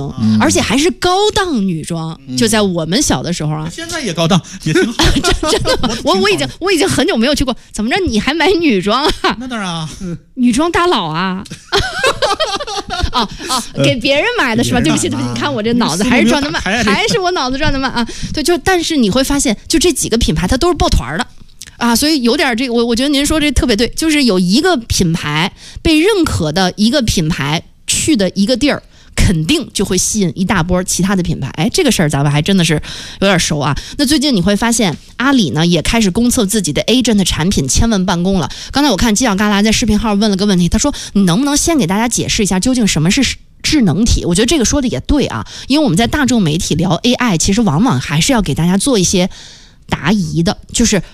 装，而且还是高档女装。就在我们小的时候啊， 现在也高档，也挺好。 真的吗？我已经很久没有去过，怎么着你还买女装啊？ 那当然啊， 女装大佬啊！给别人买的是吧？对不起，你看我这脑子还是转得慢，还是我脑子转得慢啊！对，但是你会发现，就这几个品牌它都是抱团的。啊，所以有点这个，我觉得您说这特别对，就是有一个品牌被认可的一个品牌去的一个地儿，肯定就会吸引一大波其他的品牌。哎，这个事儿咱们还真的是有点熟啊。那最近你会发现，阿里呢也开始公测自己的 Agent 产品千问办公了。刚才我看犄角旮旯在视频号问了个问题，他说你能不能先给大家解释一下究竟什么是智能体？我觉得这个说的也对啊，因为我们在大众媒体聊 AI，其实往往还是要给大家做一些答疑的，就是